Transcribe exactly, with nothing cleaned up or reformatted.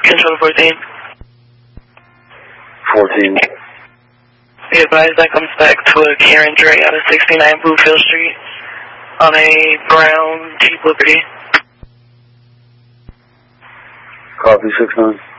Control fourteen. fourteen. Be advised that comes back to a Karen Dre out of sixty-nine Bluefield Street on a brown Jeep Liberty. Copy, six nine.